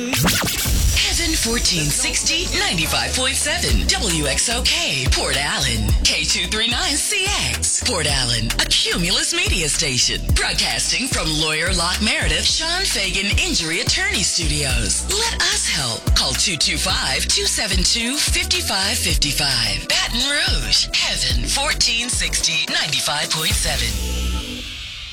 Heaven 1460 95.7 WXOK Port Allen K239CX Port Allen, a Cumulus media station broadcasting from Lawyer Locke Meredith Sean Fagan Injury Attorney Studios. Let us help. Call 225-272-5555. Baton Rouge, Heaven 1460 95.7.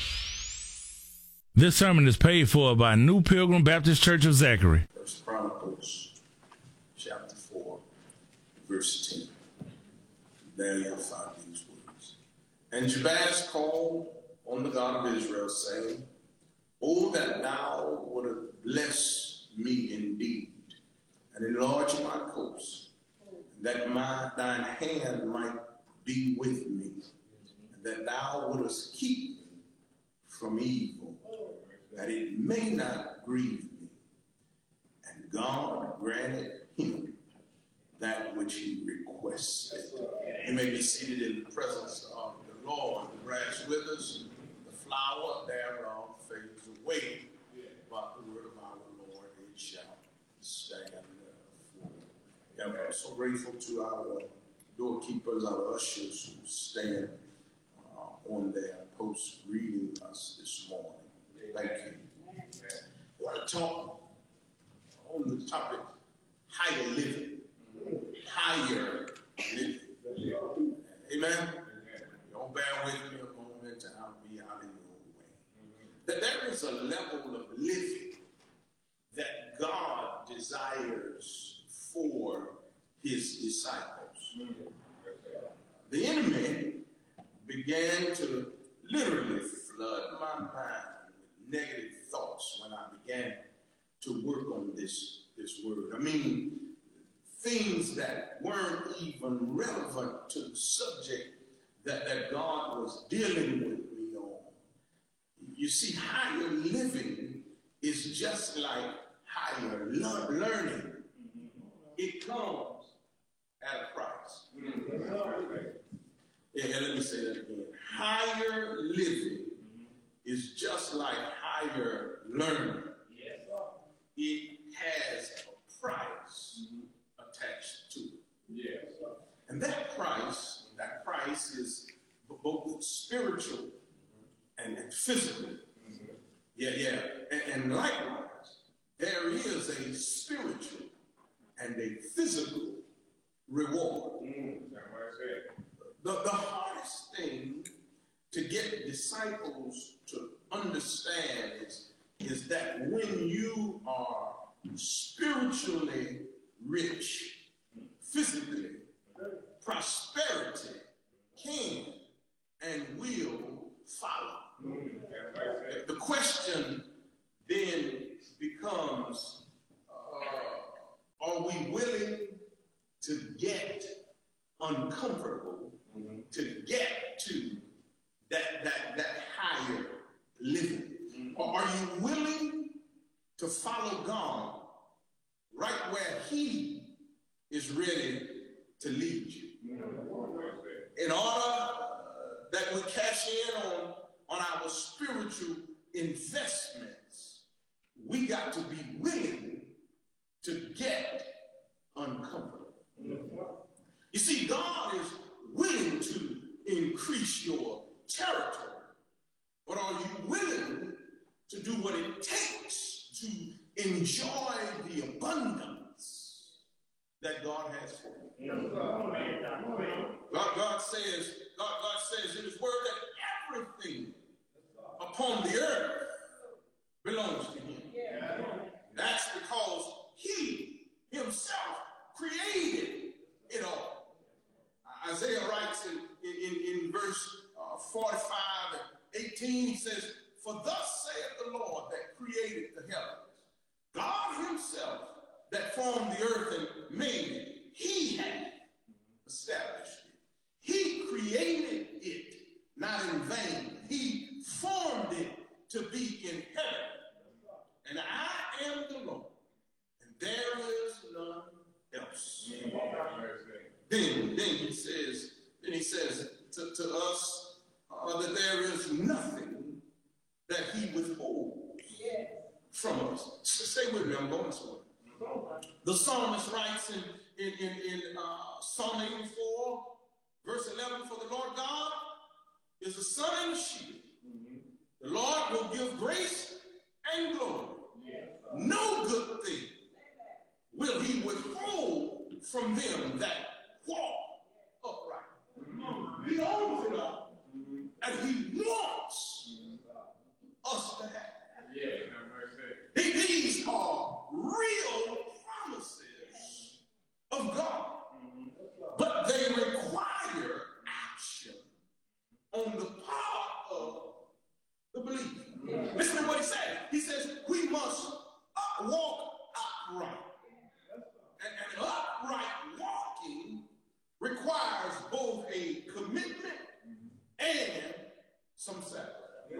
This sermon is paid for by New Pilgrim Baptist Church of Zachary. First Chronicles, chapter 4, verse 10. There you'll find these words. And Jabez called on the God of Israel, saying, "Oh, that thou wouldest bless me indeed, and enlarge my coast, and that thine hand might be with me, and that thou wouldest keep me from evil, that it may not grieve me." And God granted him that which he requested. You may be seated in the presence of the Lord. The grass withers, the flower thereof fades away, but the word of our Lord, it shall stand forever. I'm so grateful to our doorkeepers, our ushers who stand on their post greeting us this morning. Thank you. I want to talk on the topic higher living. Higher living. Amen? Don't bear with me a moment and I'll be out of your way. That there is a level of living that God desires for his disciples. The enemy began to literally flood my mind with negative thoughts when I began to work on this word. I mean, things that weren't even relevant to the subject that God was dealing with me on. You see, higher living is just like higher learning. It comes at a price. Yeah, let me say that again. Higher living is just like higher learning. It has a price attached to it. And that price is both spiritual and physical. And likewise, there is a spiritual and a physical reward. The hardest thing to get disciples to understand is that when you are spiritually rich, physically, prosperity can and will follow. The question then becomes, are we willing to get uncomfortable to get to that higher living? Or are you willing to follow God right where he is ready to lead you? In order that we cash in on our spiritual investments, we got to be willing to get uncomfortable. You see, God is willing to increase your territory, but are you willing to do what it takes to enjoy the abundance that God has for you? God says in his word that everything upon the earth belongs to him. That's because he himself created it all. Isaiah writes in verse 45 and 18, he says, "For thus saith the Lord that created the heavens, God himself that formed the earth and made it, he hath established it." He created it, not in vain. He formed it to be in heaven. And I am the Lord, and there is none else. Then he says to us that there is nothing that he withholds from us. Stay with me, I'm going somewhere. The psalmist writes in Psalm 84, verse 11, for the Lord God is a sun and shield. The Lord will give grace and glory. No good thing will he withhold from them that walk upright. He owns it all, and he wants us to have. These are real promises of God, but they require action on the part of the believer. Listen to what he says. He says we must walk upright. And upright walking requires both a commitment and some sacrifice.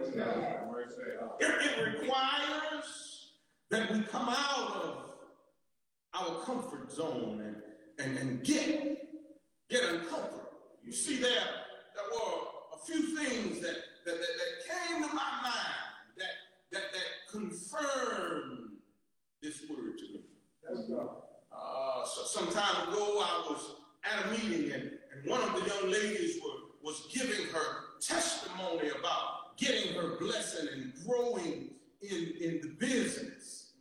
It requires that we come out of our comfort zone and get uncomfortable. You see, there were a few things that came to my mind that confirmed this word to me. So some time ago, I was at a meeting, and one of the young ladies was giving her testimony about getting her blessing and growing in the business.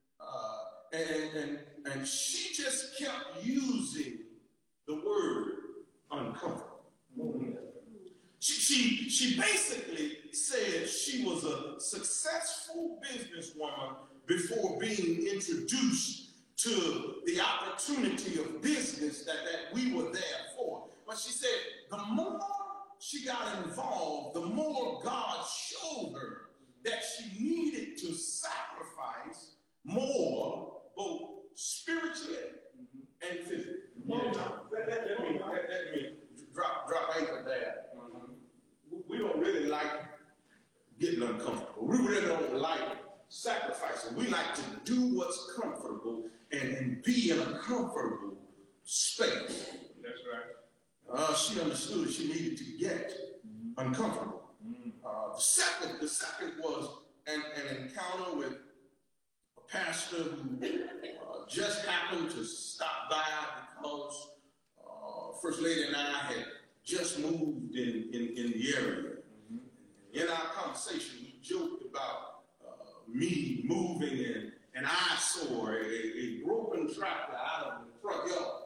And she just kept using the word uncomfortable. She basically said she was a successful businesswoman before being introduced to the opportunity of business that we were there for. But she said the more she got involved, the more God showed her that she needed to sacrifice more, both spiritually and physically. Let me drop anchor there. We don't really like getting uncomfortable. We really don't like sacrificing. We like to do what's comfortable and be in a comfortable space. That's right. She understood she needed to get uncomfortable. The second was an encounter with a pastor who just happened to stop by because First Lady and I had just moved in the area. In our conversation, we joked about me moving and I saw a broken tractor out of the front yard.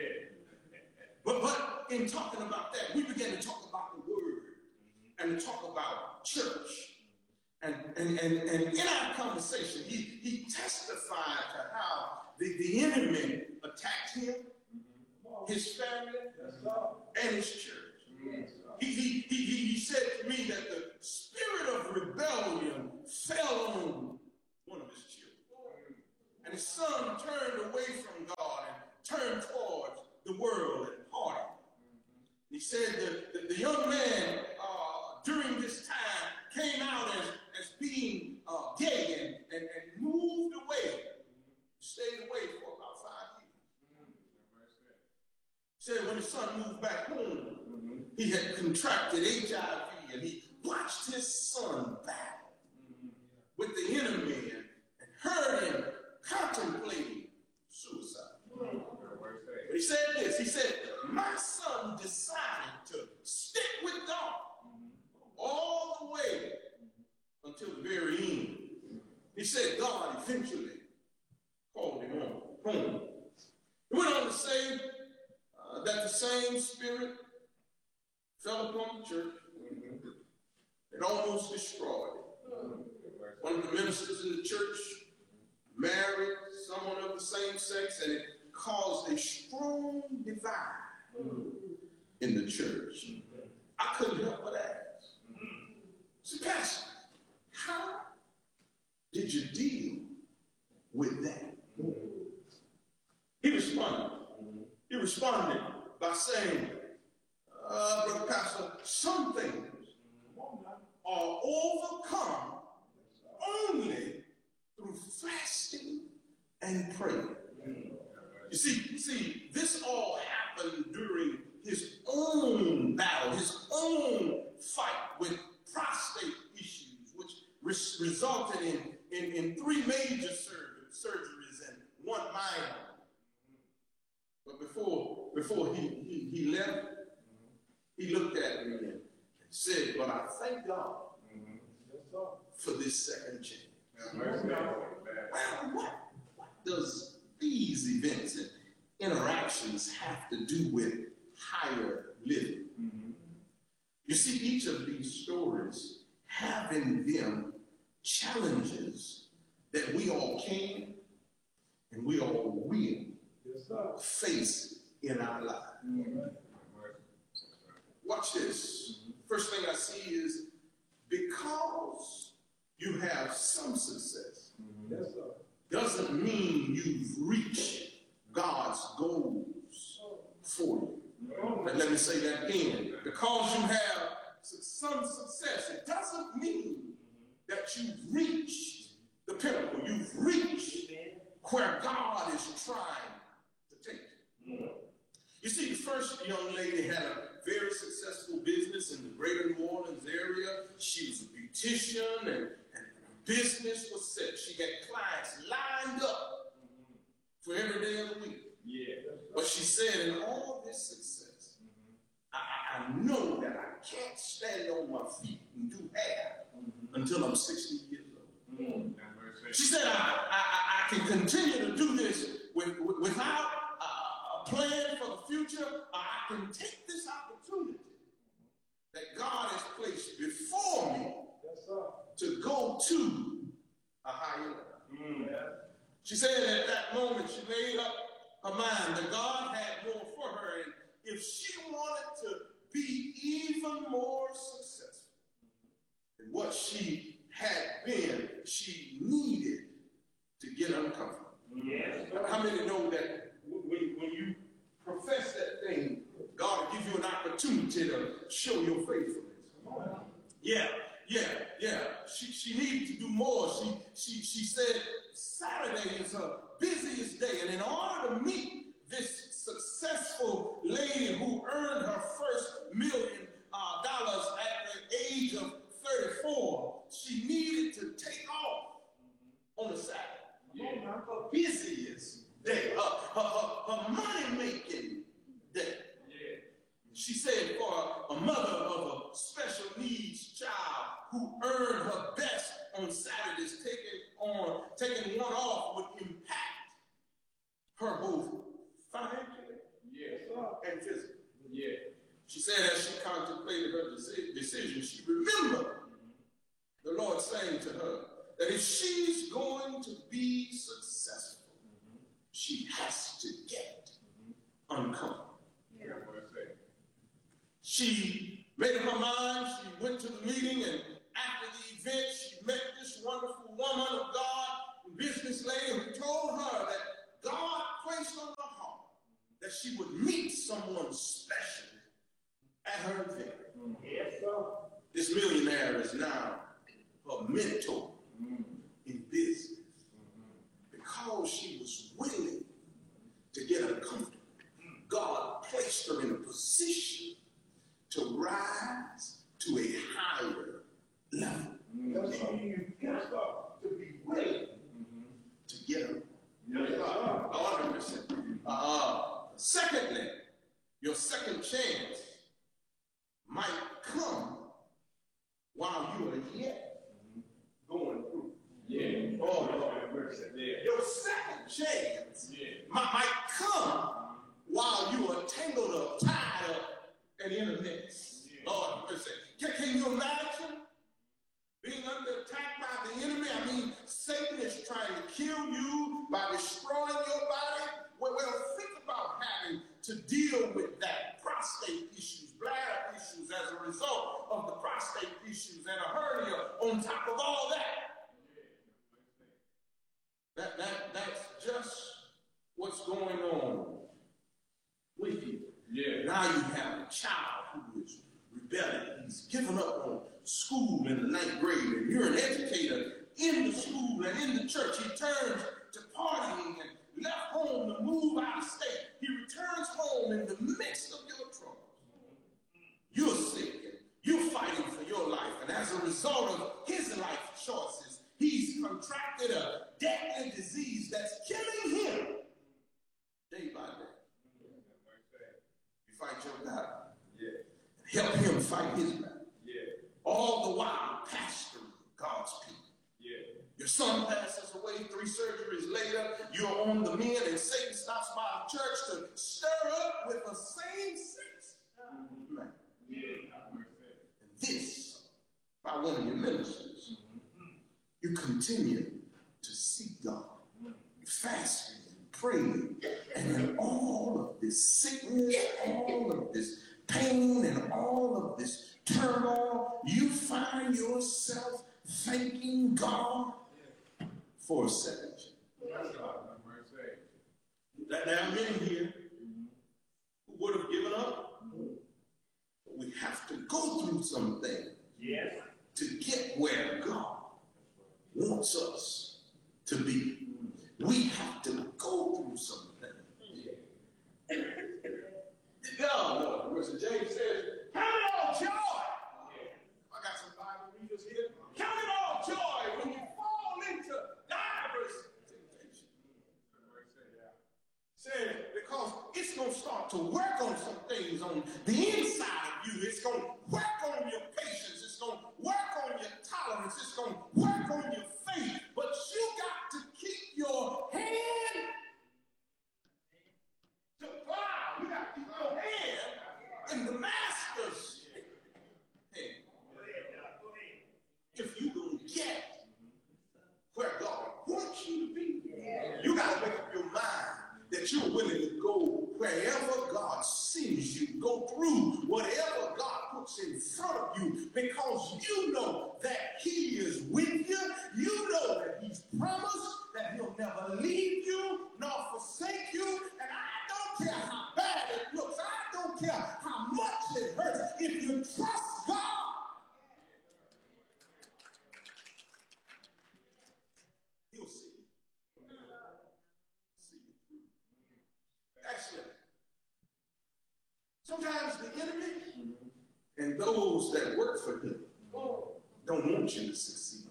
But in talking about that, we began to talk about the word and to talk about church. And in our conversation, he testified to how the enemy attacked him, his family, and his church. He said to me that the spirit of rebellion fell on one of his children. And his son turned away from God and turned towards the world and partied. He said that the young man during this time came out as being gay and moved away, stayed away for about 5 years. Said when his son moved back home, he had contracted HIV and he watched his son battle with the enemy and heard him contemplating suicide. But he said this, he said, my son decided to stick with God all the way until the very end. He said God eventually called him home. He went on to say that the same spirit fell upon the church. It almost destroyed it. One of the ministers in the church married someone of the same sex, and it caused a strong divide in the church. I couldn't help but ask, so Pastor, how did you deal with that? He responded by saying, Brother Pastor, some things are overcome only through fasting and prayer. You see, this all happened during his own battle, his own fight with prostate issues, which resulted in 3 major surgeries and 1 minor before he left, he looked at me and said, but I thank God for this second chance. Well, what does these events and interactions have to do with higher living? You see, each of these stories have in them challenges that we all can and we all will face in our lives. Watch this. First thing I see is because you have some success doesn't mean you've reached God's goals for you. But let me say that again. Because you have some success, it doesn't mean that you've reached the pinnacle. You've reached where God is trying to take you. You see, the first young lady had a very successful business in the greater New Orleans area. She was a beautician and her business was set. She had clients lined up for every day of the week. But she said, in all this success, I know that I can't stand on my feet and do hair until I'm 60 years old. She said, I can continue to do this without a plan for the future. I can take this opportunity that God has placed before me to go to a higher level. She said at that moment, she made up her mind that God had more for her, and if she wanted to be even more successful than what she had been, she needed to get uncomfortable. How many know that when you profess that thing, God will give you an opportunity to show your faithfulness? Yeah. She needed to do more. She said Saturday is her busiest day, and in order to meet this successful lady who earned her first $1 million at the age of 34, she needed to take off on a Saturday. Her busiest day, her money-making day. She said for a mother of a special needs child who earned her best on Saturdays, taking one off would impact her both financially and physically. She said as she contemplated her decision, she remembered the Lord saying to her that if she's going to be successful, she has to get uncomfortable. She made up her mind. She went to the meeting, and after the event, she met this wonderful woman of God, business lady, who told her that God placed on her heart that she would meet someone special at her event. This millionaire is now her mentor in business because she was willing to get uncomfortable. God placed her in a position to rise to a higher level. You've got to be willing to get up. 100%. Secondly, your second chance might come while you are yet going through. Your second chance might come while you are tangled up, tied up, and in a mess. Lord mercy. Can you imagine being under attack by the enemy? I mean, Satan is trying to kill you by destroying your body. Well, think about having to deal with that. Prostate issues, bladder issues as a result of the prostate issues, and a hernia on top of all that. That's just what's going on with you. Now you have a child who is rebelling. He's given up on school in the 9th grade, and you're an educator in the school and in the church. He turns to partying and left home to move out of state. He returns home in the midst of your troubles. You're sick, and you're fighting for your life, and as a result of his life choices, he's contracted a deadly disease that's killing him day by day. fight his battle. All the while pastoring God's people. Your son passes away 3 surgeries later. You're on the mend, and Satan stops by the church to stir up with the same-sex man. And this, by one of your ministers, you continue to seek God, fasting and praying, and in all of this sickness, all of this pain, and all of this turmoil, you find yourself thanking God for salvation. There are many here who would have given up. But we have to go through some things to get where God wants us to be. We have to go through some things. No, Mr. James says, count it all joy. I got some Bible readers here. Count it all joy when you fall into diverse temptation. Says, because it's going to start to work on some things on the inside of you. It's going to work on your patience. It's going to work on your tolerance. It's going to work on your faith. But you got to keep your hand to plow. You got to keep your hand in the master's hand. If you don't get where God wants you to be, you got to make up your mind that you're willing to go wherever God sends you, go through whatever God puts in front of you, because you know that he is with you. You know that he's promised that he'll never leave you nor forsake you. And I don't care how bad it looks. I don't care how much it hurts. If you trust God, he'll see you. See you through. Actually, sometimes the enemy and those that work for him don't want you to succeed.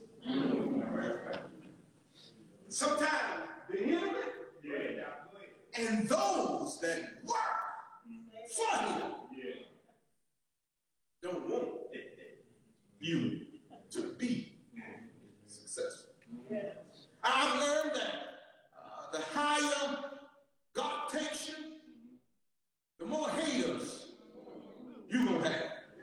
Sometimes the enemy and those that work for him don't want you to be successful. I've learned that the higher God takes you, the more haters you're going to have.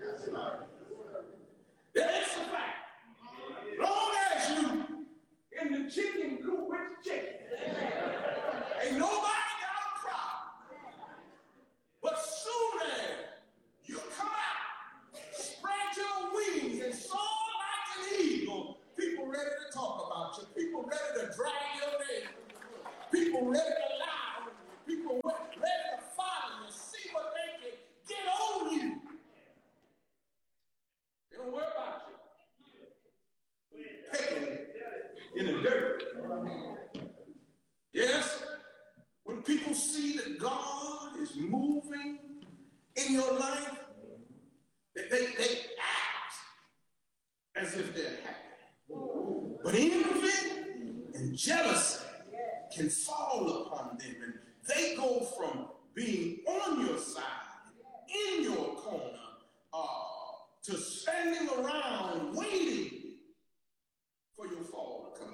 That's a fact. Long as you in the chicken coop with the chicken, ain't nobody got a problem. But soon as you come out, spread your wings and soar like an eagle, people ready to talk about you, people ready to drag your name, people ready to lie, people ready to follow you, see what they can get on you. They don't worry about you. Picking in the dirt. Yes, when people see that God is moving in your life, they act as if they're happy. But envy and jealousy can fall upon them, and they go from being on your side, in your corner, to standing around waiting for your fall to come.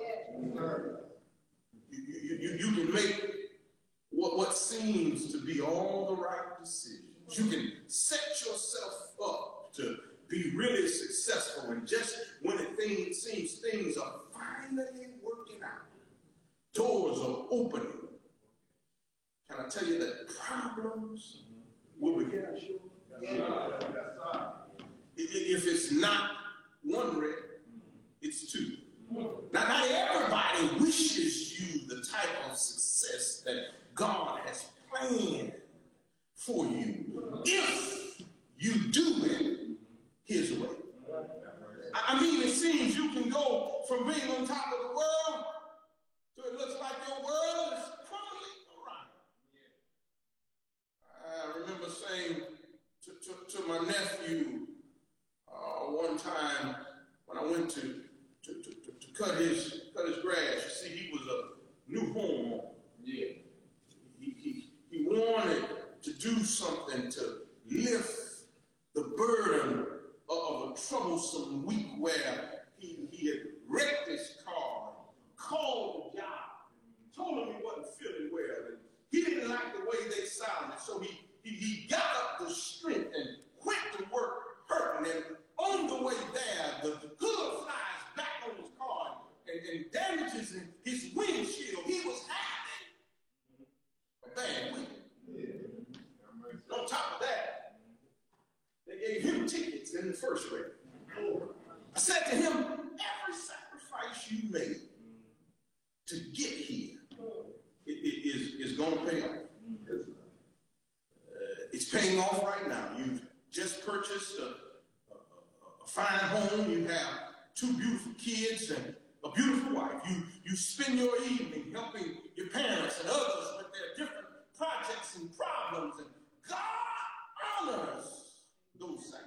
You can make what seems to be all the right decisions. You can set yourself up to be really successful, and just when it seems things are finally working out, doors are opening, can I tell you that problems will begin to show? If it's not one red, it's two. Now, not everybody wishes you the type of success that God has planned for you if you do it his way. I mean, it seems you can go from being on top of the world to it looks like your world is crumbling around. I remember saying to my nephew one time when I went to cut his grass. You see, he was a new homeowner. Yeah. He wanted to do something to lift the burden they silent. So he got up the strength and went to work hurting. And on the way there, the hood flies back on his car and damages his windshield. He was having a bad week. Yeah. On top of that, they gave him tickets in the first race. I said to him, every sacrifice you made to get here is going to pay off. It's paying off right now. You've just purchased a fine home. You have 2 beautiful kids and a beautiful wife. You spend your evening helping your parents and others with their different projects and problems. And God honors those sacrifices.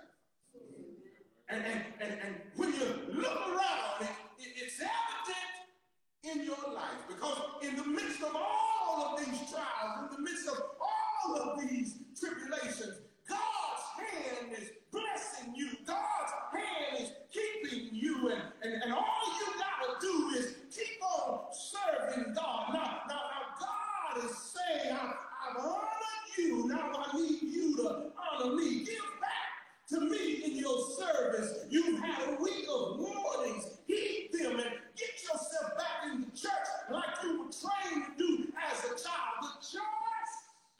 And when you look around, it's evident in your life, because in the midst of all of these trials, in the midst of all of these tribulations, God's hand is blessing you. God's hand is keeping you, and all you gotta do is keep on serving God. Now God is saying, I've honored you. Now I need you to honor me. Give back to me in your service. You've had a week of warnings. Heed them and get yourself back in the church like you were trained to do as a child. The choice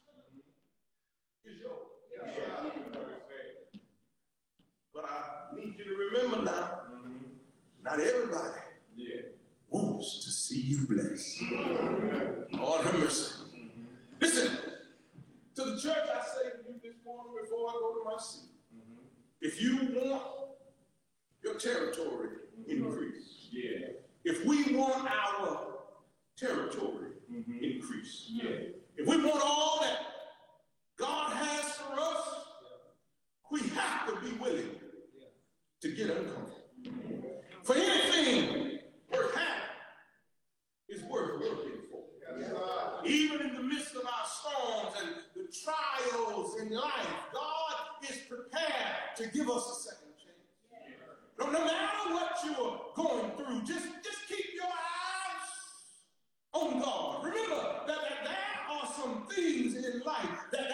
is yours. But I need you to remember now, not everybody wants to see you blessed. Lord have mercy. Listen, to the church I say to you this morning before I go to my seat, if you want your territory increased, if we want our territory increased, if we want all that God has for us, we have to be willing to get uncomfortable. For anything worth having is worth working for. Even in the midst of our storms and the trials in life, God is prepared to give us a second chance. No matter what you're going through, just keep your eyes on God. Remember that there are some things in life that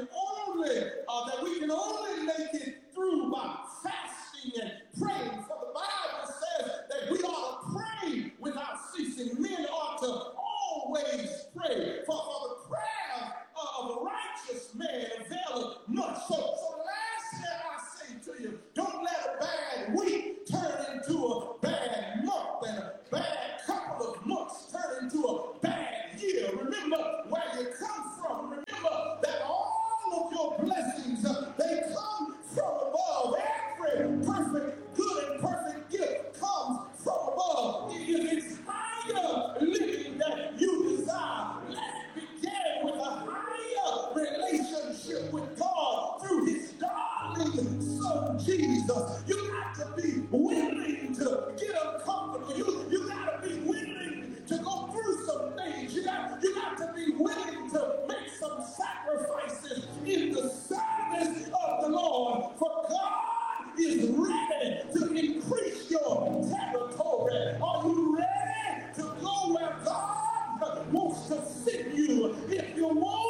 we can only make it through by fasting and praying. For the Bible says that we ought to pray without ceasing. Men ought to always pray. For the prayer of a righteous man availeth much. So lastly, I say to you, don't let a bad week turn into a bad month, and a bad couple of months turn into a bad year. Remember where you come from. Remember that all of your blessings, they come from above. Every perfect, good and perfect gift comes from above. If it's higher living that you desire, let's begin with a higher relationship with God through his darling son Jesus. You got to be willing to get uncomfortable. You got to be willing to go through some things. You got to be willing to make some sacrifices in the service of the Lord. For God is ready to increase your territory. Are you ready to go where God wants to send you? If you want